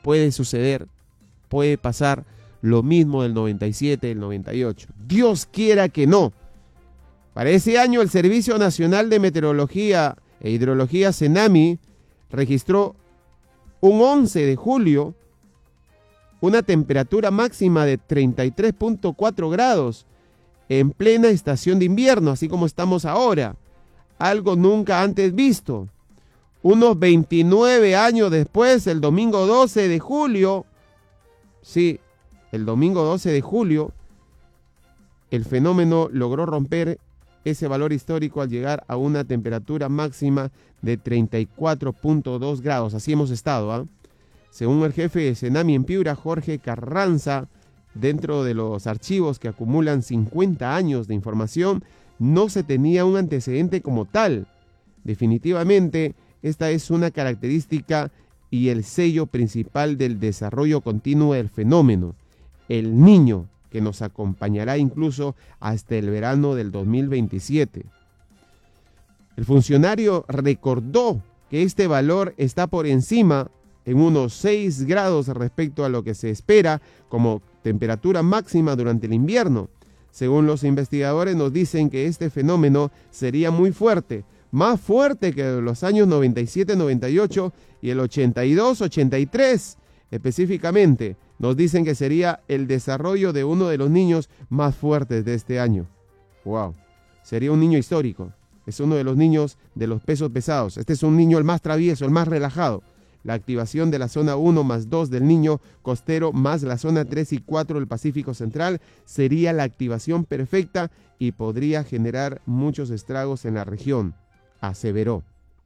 puede suceder, puede pasar lo mismo del 97, del 98. Dios quiera que no. Para ese año, el Servicio Nacional de Meteorología e Hidrología, CENAMI, registró un 11 de julio una temperatura máxima de 33.4 grados en plena estación de invierno, así como estamos ahora. Algo nunca antes visto. Unos 29 años después, el domingo 12 de julio, sí, el domingo 12 de julio, el fenómeno logró romper ese valor histórico al llegar a una temperatura máxima de 34.2 grados. Así hemos estado, ¿ah? Según el jefe de CENAMI en Piura, Jorge Carranza, dentro de los archivos que acumulan 50 años de información, no se tenía un antecedente como tal. Definitivamente, esta es una característica y el sello principal del desarrollo continuo del fenómeno. El Niño, que nos acompañará incluso hasta el verano del 2027. El funcionario recordó que este valor está por encima en unos 6 grados respecto a lo que se espera como temperatura máxima durante el invierno. Según los investigadores, nos dicen que este fenómeno sería muy fuerte, más fuerte que los años 97-98 y el 82-83 específicamente. Nos dicen que sería el desarrollo de uno de los niños más fuertes de este año. ¡Wow! Sería un niño histórico. Es uno de los niños de los pesos pesados. Este es un niño el más travieso, el más relajado. La activación de la zona 1 más 2 del niño costero más la zona 3 y 4 del Pacífico Central sería la activación perfecta y podría generar muchos estragos en la región, aseveró.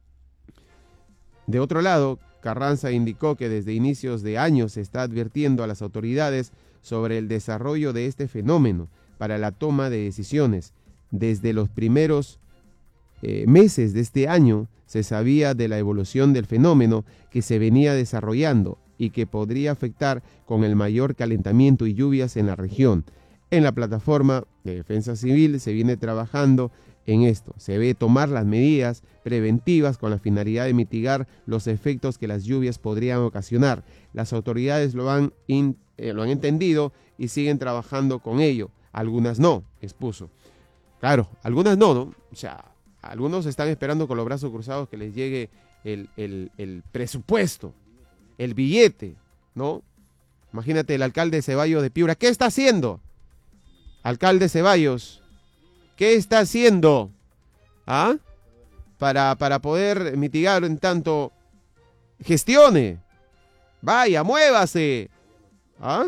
De otro lado, Carranza indicó que desde inicios de año se está advirtiendo a las autoridades sobre el desarrollo de este fenómeno para la toma de decisiones. Desde los primeros meses de este año se sabía de la evolución del fenómeno que se venía desarrollando y que podría afectar con el mayor calentamiento y lluvias en la región. En la plataforma de defensa civil se viene trabajando en esto. Se debe tomar las medidas preventivas con la finalidad de mitigar los efectos que las lluvias podrían ocasionar. Las autoridades lo han entendido y siguen trabajando con ello. Algunas no, expuso. Claro, algunas no, ¿no? O sea, algunos están esperando con los brazos cruzados que les llegue el presupuesto, el billete, ¿no? Imagínate el alcalde Ceballos de Piura. ¿Qué está haciendo? Alcalde Ceballos, ¿qué está haciendo? ¿Ah? Para poder mitigar en tanto gestione. Vaya, muévase. ¿Ah?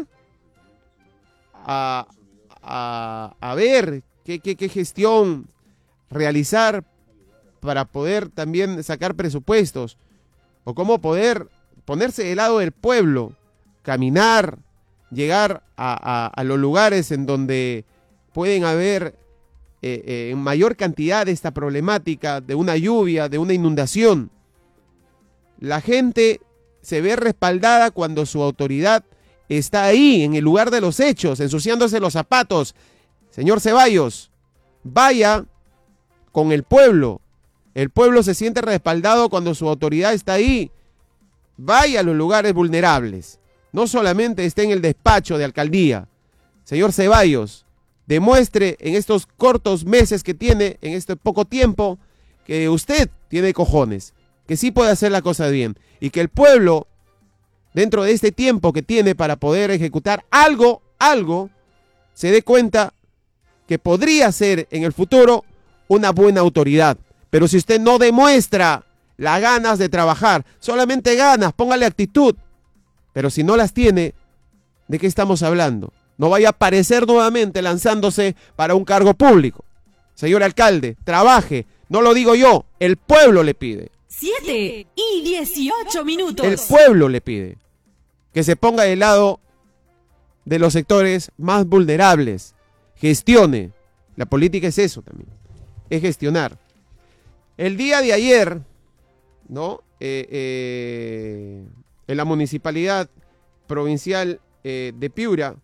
A ver qué gestión realizar para poder también sacar presupuestos, o cómo poder ponerse del lado del pueblo, caminar, llegar a los lugares en donde pueden haber en mayor cantidad de esta problemática, de una lluvia, de una inundación. La gente se ve respaldada cuando su autoridad está ahí, en el lugar de los hechos, ensuciándose los zapatos. Señor Ceballos, vaya con el pueblo. El pueblo se siente respaldado cuando su autoridad está ahí. Vaya a los lugares vulnerables. No solamente esté en el despacho de alcaldía. Señor Ceballos, demuestre en estos cortos meses que tiene, en este poco tiempo, que usted tiene cojones, que sí puede hacer la cosa bien, y que el pueblo, dentro de este tiempo que tiene para poder ejecutar algo, se dé cuenta que podría ser en el futuro una buena autoridad. Pero si usted no demuestra las ganas de trabajar, solamente ganas, póngale actitud, pero si no las tiene, ¿de qué estamos hablando? No vaya a aparecer nuevamente lanzándose para un cargo público. Señor alcalde, trabaje, no lo digo yo, el pueblo le pide. 7:18. El pueblo le pide que se ponga del lado de los sectores más vulnerables, gestione. La política es eso también, es gestionar. El día de ayer, ¿no? En la municipalidad provincial de Piura,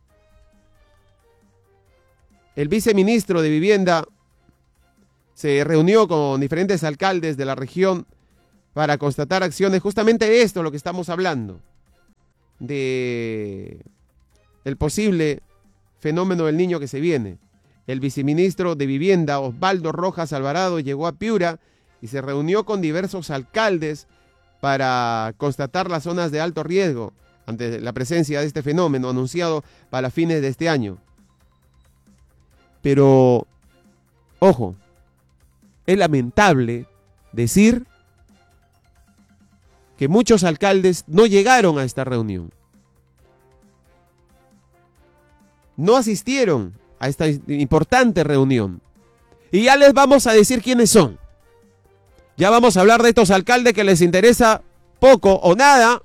el viceministro de Vivienda se reunió con diferentes alcaldes de la región para constatar acciones, justamente de esto, lo que estamos hablando. de el posible fenómeno del Niño que se viene. El viceministro de Vivienda, Osvaldo Rojas Alvarado, llegó a Piura y se reunió con diversos alcaldes para constatar las zonas de alto riesgo ante la presencia de este fenómeno anunciado para fines de este año. Pero, ojo, es lamentable decir que muchos alcaldes no llegaron a esta reunión. No asistieron a esta importante reunión. Y ya les vamos a decir quiénes son. Ya vamos a hablar de estos alcaldes que les interesa poco o nada.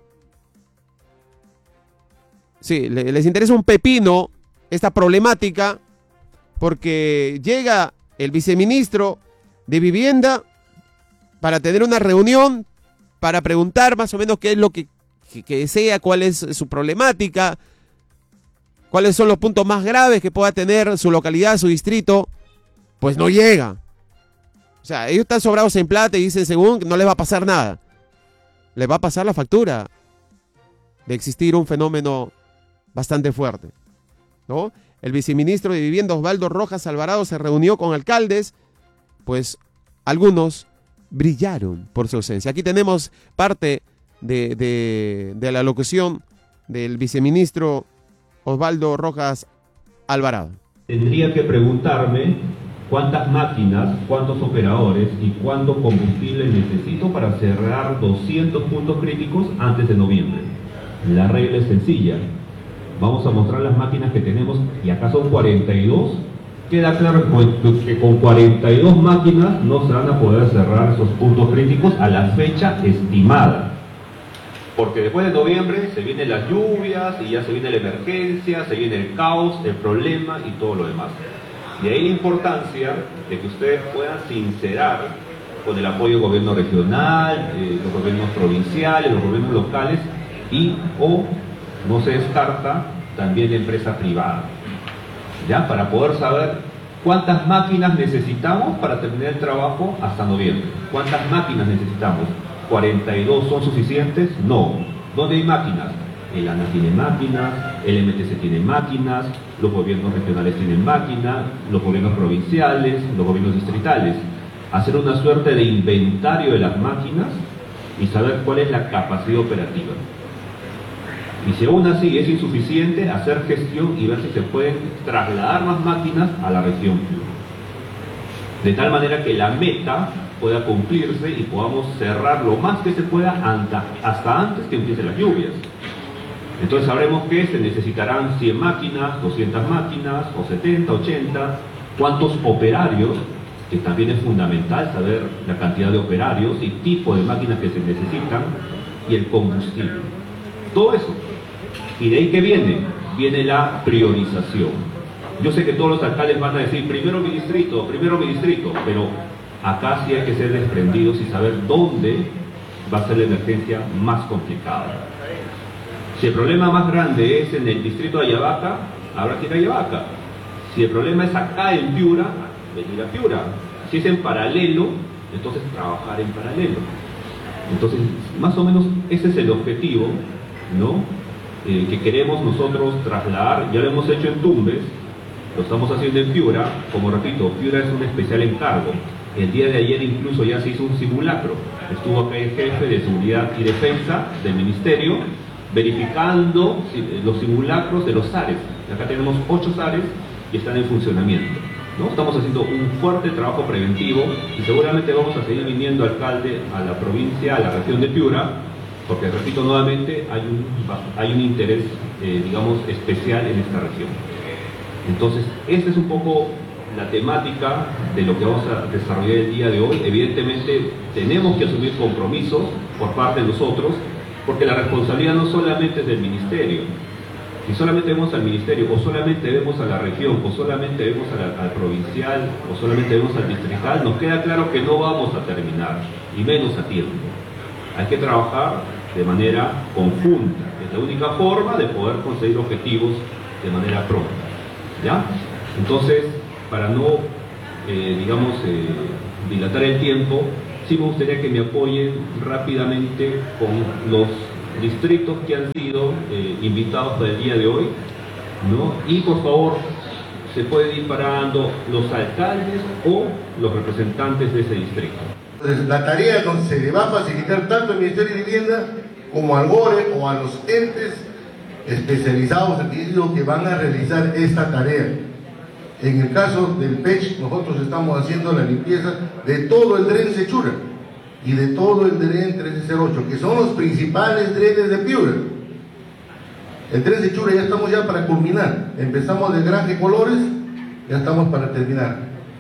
Sí, les interesa un pepino esta problemática porque llega el viceministro de Vivienda para tener una reunión, para preguntar más o menos qué es lo que desea, cuál es su problemática, cuáles son los puntos más graves que pueda tener su localidad, su distrito. Pues no llega. O sea, ellos están sobrados en plata y dicen, según, no les va a pasar nada. Les va a pasar la factura de existir un fenómeno bastante fuerte, ¿no? El viceministro de Vivienda, Osvaldo Rojas Alvarado, se reunió con alcaldes, pues algunos brillaron por su ausencia. Aquí tenemos parte de la locución del viceministro Osvaldo Rojas Alvarado. Tendría que preguntarme cuántas máquinas, cuántos operadores y cuánto combustible necesito para cerrar 200 puntos críticos antes de noviembre. La regla es sencilla. Vamos a mostrar las máquinas que tenemos y acá son 42. Queda claro que con 42 máquinas no se van a poder cerrar esos puntos críticos a la fecha estimada. Porque después de noviembre se vienen las lluvias y ya se viene la emergencia, se viene el caos, el problema y todo lo demás. De ahí la importancia de que ustedes puedan sincerar con el apoyo del gobierno regional, los gobiernos provinciales, los gobiernos locales y o no se descarta también la empresa privada, ¿ya? Para poder saber cuántas máquinas necesitamos para terminar el trabajo hasta noviembre. ¿Cuántas máquinas necesitamos? ¿42 son suficientes? No. ¿Dónde hay máquinas? El ANA tiene máquinas, el MTC tiene máquinas, los gobiernos regionales tienen máquinas, los gobiernos provinciales, los gobiernos distritales. Hacer una suerte de inventario de las máquinas y saber cuál es la capacidad operativa. Y si aún así es insuficiente, hacer gestión y ver si se pueden trasladar más máquinas a la región. De tal manera que la meta pueda cumplirse y podamos cerrar lo más que se pueda hasta antes que empiecen las lluvias. Entonces sabremos que se necesitarán 100 máquinas, 200 máquinas, o 70, 80, cuántos operarios, que también es fundamental saber la cantidad de operarios y tipo de máquinas que se necesitan, y el combustible. Todo eso. ¿Y de ahí qué viene? Viene la priorización. Yo sé que todos los alcaldes van a decir, primero mi distrito, pero acá sí hay que ser desprendidos y saber dónde va a ser la emergencia más complicada. Si el problema más grande es en el distrito de Ayabaca, habrá que ir a Ayabaca. Si el problema es acá en Piura, venir a Piura. Si es en paralelo, entonces trabajar en paralelo. Entonces, más o menos ese es el objetivo, ¿no? Que queremos nosotros trasladar. Ya lo hemos hecho en Tumbes, lo estamos haciendo en Piura. Como repito, Piura es un especial encargo. El día de ayer incluso ya se hizo un simulacro. Estuvo acá el jefe de Seguridad y Defensa del Ministerio verificando los simulacros de los SARES. Acá tenemos 8 SARES que están en funcionamiento, ¿no? Estamos haciendo un fuerte trabajo preventivo y seguramente vamos a seguir viniendo, alcalde, a la provincia, a la región de Piura, porque, repito nuevamente, hay un interés, digamos, especial en esta región. Entonces, esta es un poco la temática de lo que vamos a desarrollar el día de hoy. Evidentemente, tenemos que asumir compromisos por parte de nosotros, porque la responsabilidad no solamente es del ministerio. Si solamente vemos al ministerio, o solamente vemos a la región, o solamente vemos al provincial, o solamente vemos al distrital, nos queda claro que no vamos a terminar, y menos a tiempo. Hay que trabajar de manera conjunta. Es la única forma de poder conseguir objetivos de manera pronta, ¿ya? Entonces, para no, dilatar el tiempo, sí me gustaría que me apoyen rápidamente con los distritos que han sido invitados para el día de hoy, ¿no? Y por favor, se puede ir parando los alcaldes o los representantes de ese distrito. Entonces, la tarea se le va a facilitar tanto al Ministerio de Vivienda como al GORE o a los entes especializados que van a realizar esta tarea. En el caso del PECH, nosotros estamos haciendo la limpieza de todo el dren Sechura y de todo el dren 1308, que son los principales drenes de Piura. El tren Sechura ya estamos para culminar. Empezamos de Granje Colores, ya estamos para terminar.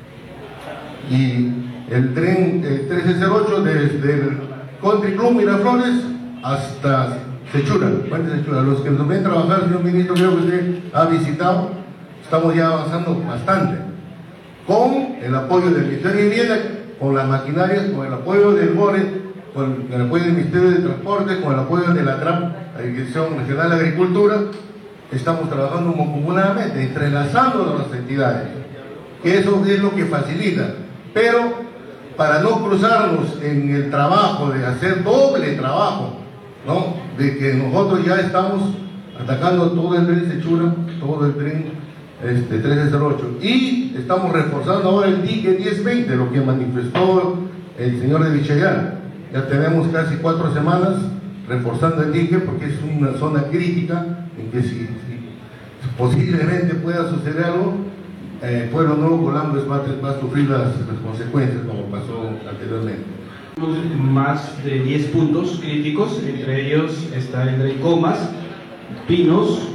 Y el tren 1308 desde el Country Club Miraflores hasta Sechura, Puente Sechura. Los que nos ven trabajar, señor ministro, creo que usted ha visitado, estamos ya avanzando bastante. Con el apoyo del Ministerio de Vivienda, con las maquinarias, con el apoyo del GORE, con el apoyo del Ministerio de Transporte, con el apoyo de la TRAP, la Dirección Regional de Agricultura, estamos trabajando mancomunadamente, entrelazando las entidades, que eso es lo que facilita. Pero para no cruzarnos en el trabajo de hacer doble trabajo, ¿no? De que nosotros ya estamos atacando todo el tren Sechura, todo el tren 1308, y estamos reforzando ahora el dique 1020, lo que manifestó el señor de Vichayán. Ya tenemos casi 4 semanas reforzando el dique, porque es una zona crítica en que si posiblemente pueda suceder algo, Pueblo Nuevo Colambres va a sufrir las consecuencias, como pasó anteriormente. Más de 10 puntos críticos, entre ellos está el Dren Comas, Pinos,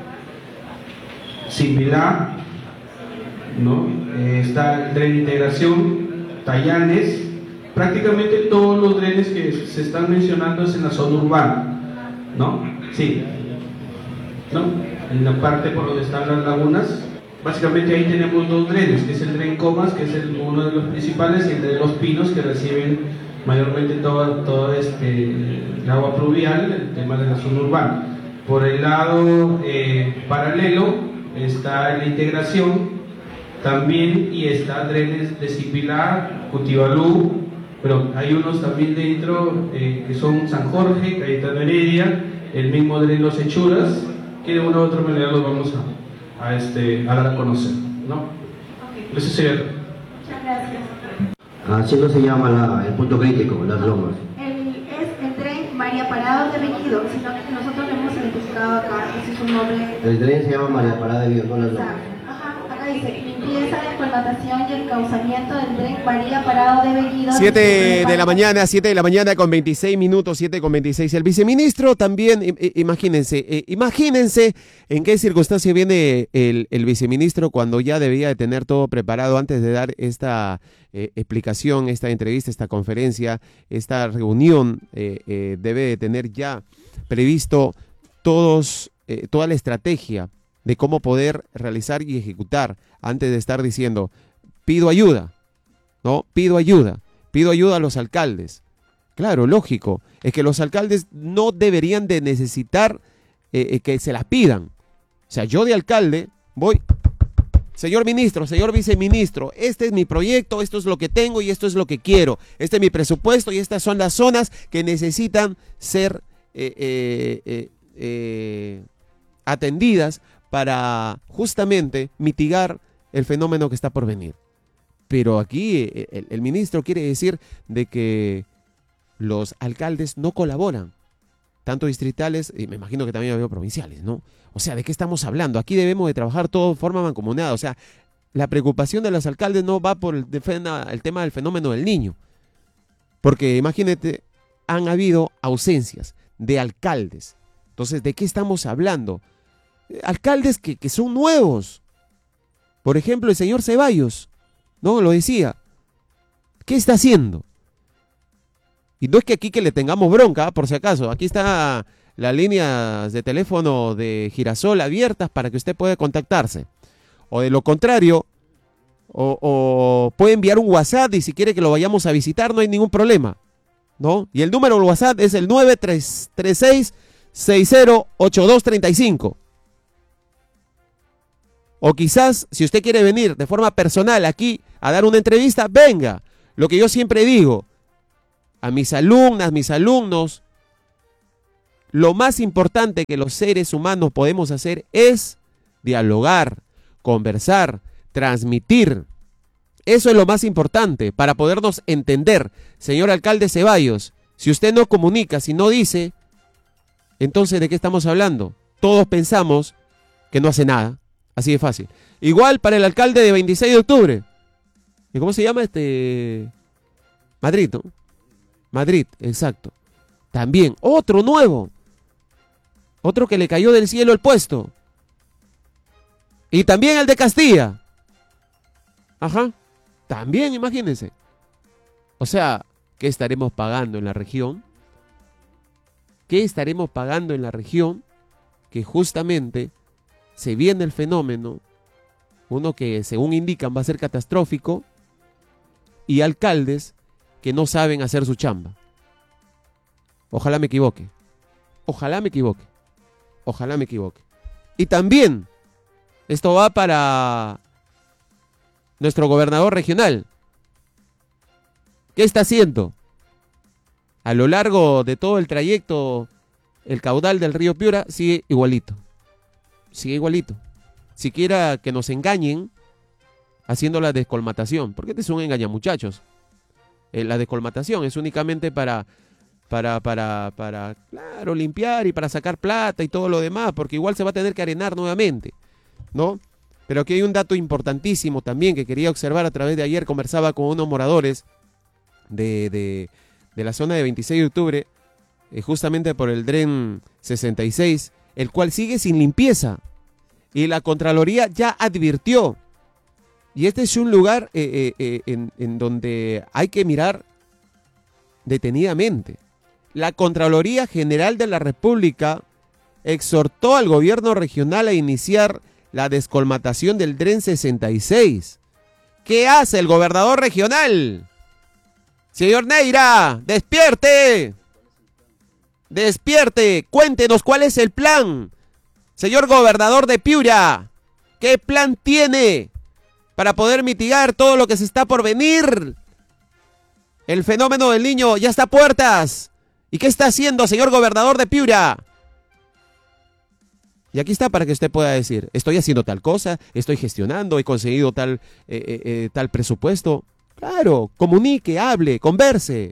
Simbilá, ¿no? Está el Dren Integración, Tallanes. Prácticamente todos los drenes que se están mencionando es en la zona urbana, ¿no? Sí, ¿no? En la parte por donde están las lagunas, básicamente ahí tenemos 2 drenes, que es el Dren Comas, que es uno de los principales, y el de los Pinos, que reciben mayormente todo el agua pluvial, el tema de la zona urbana. Por el lado paralelo está la Integración también, y está drenes de Zipilar, Cutibalú, pero hay unos también dentro que son San Jorge, Cayetano Heredia, el mismo dren Los Hechuras, que de una u otra manera los vamos a dar a conocer, ¿no? Okay. Eso sería. Muchas gracias. Así no se llama el punto crítico, las lomas. Es el tren María Parada de Bellido, sino que nosotros lo hemos identificado acá, ese es un nombre. El tren se llama María Parada de Bellido, no las lomas. Ajá, acá dice, limpieza de colmatación y encauzamiento del tren María Parado de Bellido. 7 de la mañana, 7 de la mañana con 26 minutos, 7 con 26. El viceministro también, imagínense en qué circunstancia viene el viceministro cuando ya debía de tener todo preparado antes de dar esta explicación, esta entrevista, esta conferencia, esta reunión. Debe de tener ya previsto toda la estrategia de cómo poder realizar y ejecutar antes de estar diciendo, pido ayuda, ¿no? Pido ayuda a los alcaldes. Claro, lógico, es que los alcaldes no deberían de necesitar que se las pidan. O sea, yo de alcalde voy, señor ministro, señor viceministro, este es mi proyecto, esto es lo que tengo y esto es lo que quiero. Este es mi presupuesto y estas son las zonas que necesitan ser atendidas para justamente mitigar el fenómeno que está por venir. Pero aquí el ministro quiere decir de que los alcaldes no colaboran, tanto distritales, y me imagino que también había provinciales, ¿no? O sea, ¿de qué estamos hablando? Aquí debemos de trabajar todo de forma mancomunada. O sea, la preocupación de los alcaldes no va por el tema del fenómeno del niño. Porque imagínate, han habido ausencias de alcaldes. Entonces, ¿de qué estamos hablando? Alcaldes que son nuevos. Por ejemplo, el señor Ceballos, ¿no? Lo decía. ¿Qué está haciendo? Y no es que aquí que le tengamos bronca, por si acaso. Aquí está las líneas de teléfono de Girasol abiertas para que usted pueda contactarse. O de lo contrario, o puede enviar un WhatsApp y si quiere que lo vayamos a visitar no hay ningún problema, ¿no? Y el número del WhatsApp es el 9336608235. O quizás, si usted quiere venir de forma personal aquí a dar una entrevista, venga. Lo que yo siempre digo, a mis alumnas, mis alumnos, lo más importante que los seres humanos podemos hacer es dialogar, conversar, transmitir. Eso es lo más importante para podernos entender. Señor alcalde Ceballos, si usted no comunica, si no dice, entonces ¿de qué estamos hablando? Todos pensamos que no hace nada. Así de fácil. Igual para el alcalde de 26 de octubre. ¿Y cómo se llama Madrid, ¿no? Madrid, exacto. También, otro nuevo. Otro que le cayó del cielo el puesto. Y también el de Castilla. Ajá. También, imagínense. O sea, ¿qué estaremos pagando en la región? ¿Qué estaremos pagando en la región? Que justamente se viene el fenómeno, uno que según indican va a ser catastrófico, y alcaldes que no saben hacer su chamba. Ojalá me equivoque. Ojalá me equivoque. Ojalá me equivoque. Y también, esto va para nuestro gobernador regional. ¿Qué está haciendo? A lo largo de todo el trayecto, el caudal del río Piura sigue igualito. Sigue igualito. Siquiera que nos engañen haciendo la descolmatación. Porque este es un engaña, muchachos. La descolmatación es únicamente para, claro, limpiar y para sacar plata y todo lo demás, porque igual se va a tener que arenar nuevamente, ¿no? Pero aquí hay un dato importantísimo también que quería observar a través de ayer. Conversaba con unos moradores de la zona de 26 de octubre, justamente por el DREN 66, el cual sigue sin limpieza. Y la Contraloría ya advirtió. Y este es un lugar en donde hay que mirar detenidamente. La Contraloría General de la República exhortó al gobierno regional a iniciar la descolmatación del DREN 66. ¿Qué hace el gobernador regional? Señor Neira, despierte. Despierte, cuéntenos cuál es el plan. Señor gobernador de Piura, ¿qué plan tiene para poder mitigar todo lo que se está por venir? El fenómeno del Niño ya está a puertas. ¿Y qué está haciendo, señor gobernador de Piura? Y aquí está para que usted pueda decir, estoy haciendo tal cosa, estoy gestionando, he conseguido tal presupuesto. Claro, comunique, hable, converse.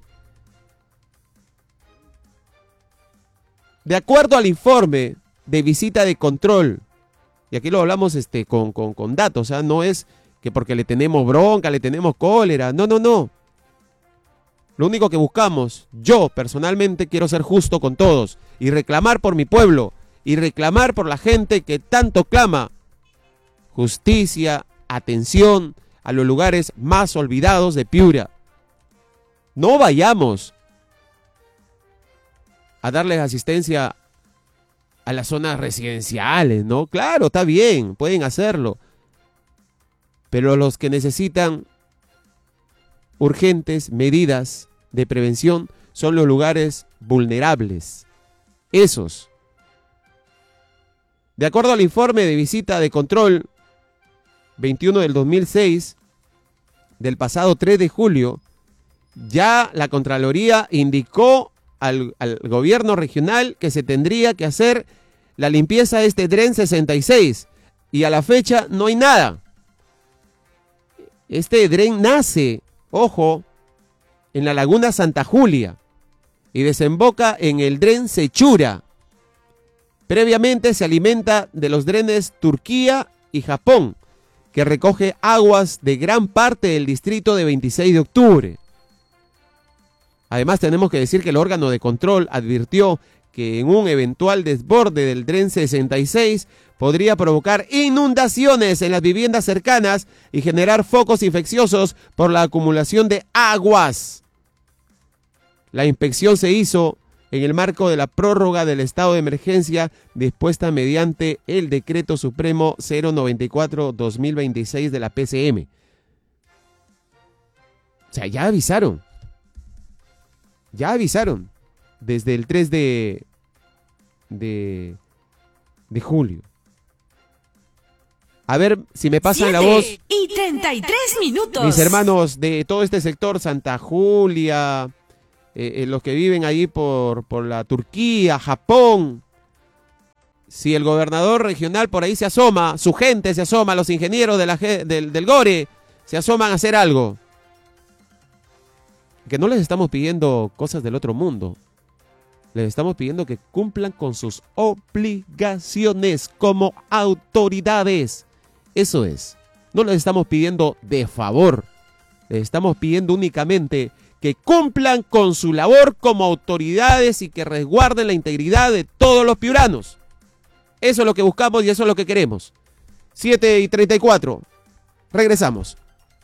De acuerdo al informe de visita de control, y aquí lo hablamos con datos, ¿eh? No es que porque le tenemos bronca, le tenemos cólera, no. Lo único que buscamos, yo personalmente quiero ser justo con todos y reclamar por mi pueblo y reclamar por la gente que tanto clama justicia, atención a los lugares más olvidados de Piura. No vayamos a darles asistencia a las zonas residenciales, ¿no? Claro, está bien, pueden hacerlo. Pero los que necesitan urgentes medidas de prevención son los lugares vulnerables. Esos. De acuerdo al informe de visita de control 21 del 2006, del pasado 3 de julio, ya la Contraloría indicó al gobierno regional que se tendría que hacer la limpieza de este DREN 66 y a la fecha no hay nada. Este DREN nace, ojo, en la laguna Santa Julia y desemboca en el DREN Sechura. Previamente se alimenta de los drenes Turquía y Japón, que recoge aguas de gran parte del distrito de 26 de octubre. Además, tenemos que decir que el órgano de control advirtió que en un eventual desborde del DREN 66 podría provocar inundaciones en las viviendas cercanas y generar focos infecciosos por la acumulación de aguas. La inspección se hizo en el marco de la prórroga del estado de emergencia dispuesta mediante el Decreto Supremo 094-2026 de la PCM. O sea, ya avisaron. Ya avisaron desde el 3 de julio. A ver si me pasan la voz. 7:33 minutos. Mis hermanos de todo este sector, Santa Julia, los que viven ahí por la Turquía, Japón. Si el gobernador regional por ahí se asoma, su gente se asoma, los ingenieros del GORE se asoman a hacer algo. Que no les estamos pidiendo cosas del otro mundo. Les estamos pidiendo que cumplan con sus obligaciones como autoridades. Eso es. No les estamos pidiendo de favor. Les estamos pidiendo únicamente que cumplan con su labor como autoridades y que resguarden la integridad de todos los piuranos. Eso es lo que buscamos y eso es lo que queremos. 7:34. Regresamos.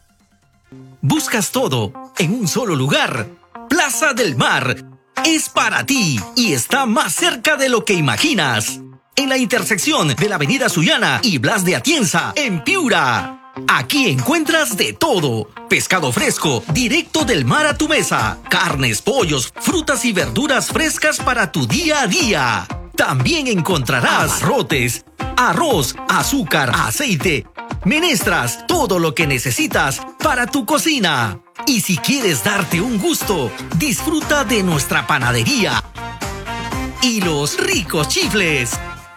Buscas todo en un solo lugar. Plaza del Mar es para ti y está más cerca de lo que imaginas. En la intersección de la Avenida Sullana y Blas de Atienza, en Piura. Aquí encuentras de todo. Pescado fresco, directo del mar a tu mesa. Carnes, pollos, frutas y verduras frescas para tu día a día. También encontrarás abarrotes, arroz, azúcar, aceite, menestras, todo lo que necesitas para tu cocina. Y si quieres darte un gusto, disfruta de nuestra panadería y los ricos chifles.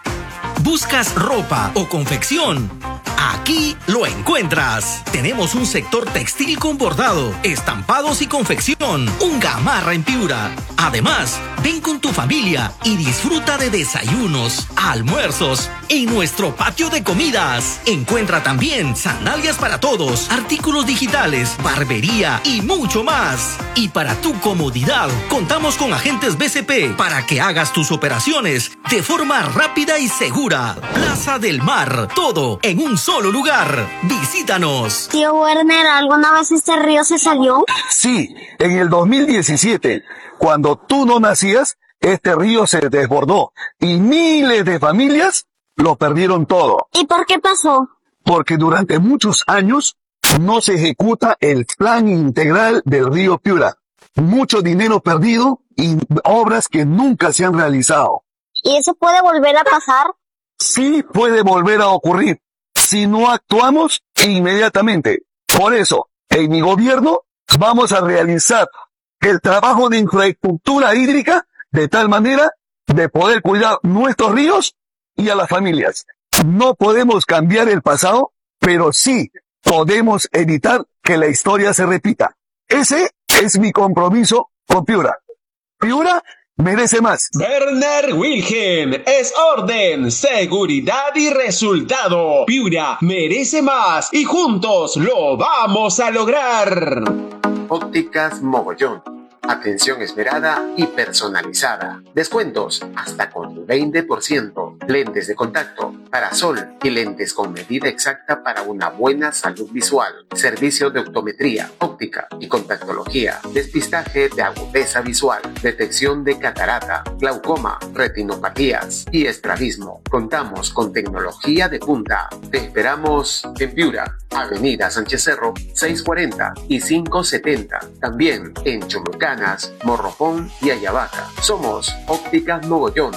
¿Buscas ropa o confección? Aquí lo encuentras. Tenemos un sector textil con bordado, estampados y confección. Un Gamarra en Piura. Además, ven con tu familia y disfruta de desayunos, almuerzos en nuestro patio de comidas. Encuentra también sandalias para todos, artículos digitales, barbería y mucho más. Y para tu comodidad, contamos con agentes BCP para que hagas tus operaciones de forma rápida y segura. Plaza del Mar, todo en un solo lugar. Visítanos. Tío Werner, ¿alguna vez este río se salió? Sí, en el 2017, cuando tú no nacías, este río se desbordó y miles de familias lo perdieron todo. ¿Y por qué pasó? Porque durante muchos años no se ejecuta el plan integral del río Piura. Mucho dinero perdido y obras que nunca se han realizado. ¿Y eso puede volver a pasar? Sí, puede volver a ocurrir si no actuamos inmediatamente. Por eso, en mi gobierno vamos a realizar el trabajo de infraestructura hídrica de tal manera de poder cuidar nuestros ríos y a las familias. No podemos cambiar el pasado, pero sí podemos evitar que la historia se repita. Ese es mi compromiso con Piura. Piura merece más. Werner Wilhelm es orden, seguridad y resultado. Piura merece más y juntos lo vamos a lograr. Ópticas Mogollón. Atención esmerada y personalizada. Descuentos hasta con 20%. Lentes de contacto, parasol y lentes con medida exacta para una buena salud visual. Servicio de optometría, óptica y contactología. Despistaje de agudeza visual. Detección de catarata, glaucoma, retinopatías y estrabismo. Contamos con tecnología de punta. Te esperamos en Piura, Avenida Sánchez Cerro, 640 y 570. También en Chulucanas, Morropón y Ayabaca. Somos Ópticas Mogollón.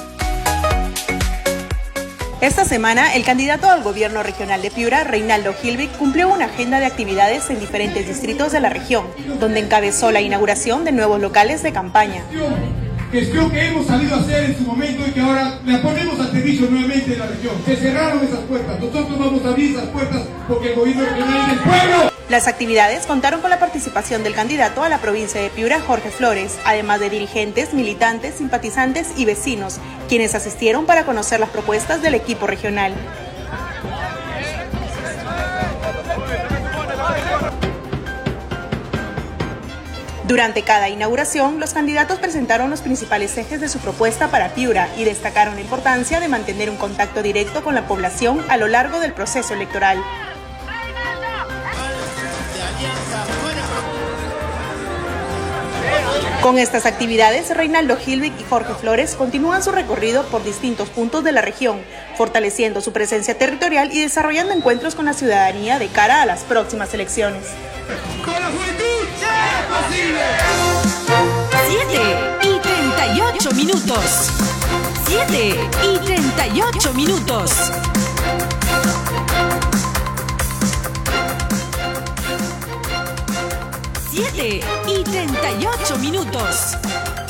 Esta semana, el candidato al gobierno regional de Piura, Reinaldo Gilvig, cumplió una agenda de actividades en diferentes distritos de la región, donde encabezó la inauguración de nuevos locales de campaña. Gestión que hemos salido a hacer en su momento y que ahora la ponemos al servicio nuevamente de la región. Se cerraron esas puertas, nosotros vamos a abrir esas puertas porque el gobierno regional es del pueblo. Las actividades contaron con la participación del candidato a la provincia de Piura, Jorge Flores, además de dirigentes, militantes, simpatizantes y vecinos, quienes asistieron para conocer las propuestas del equipo regional. Durante cada inauguración, los candidatos presentaron los principales ejes de su propuesta para Piura y destacaron la importancia de mantener un contacto directo con la población a lo largo del proceso electoral. Con estas actividades, Reinaldo Gilvig y Jorge Flores continúan su recorrido por distintos puntos de la región, fortaleciendo su presencia territorial y desarrollando encuentros con la ciudadanía de cara a las próximas elecciones. ¡Con la juventud es posible! 7:38 minutos. 7:38 minutos. 7:38 38 minutos.